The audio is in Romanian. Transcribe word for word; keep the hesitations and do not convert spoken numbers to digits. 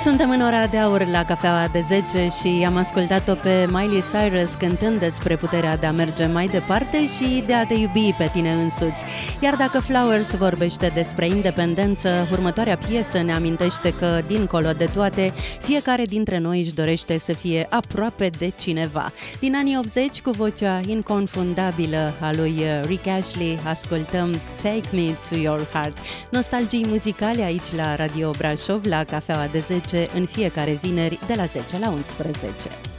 Suntem în ora de aur la Cafeaua de zece și am ascultat-o pe Miley Cyrus cântând despre puterea de a merge mai departe și de a te iubi pe tine însuți. Iar dacă Flowers vorbește despre independență, următoarea piesă ne amintește că, dincolo de toate, fiecare dintre noi își dorește să fie aproape de cineva. Din anii optzeci, cu vocea inconfundabilă a lui Rick Astley, ascultăm Take Me to Your Heart. Nostalgii muzicale aici la Radio Brașov, la Cafeaua de zece, în fiecare vineri de la zece la unsprezece.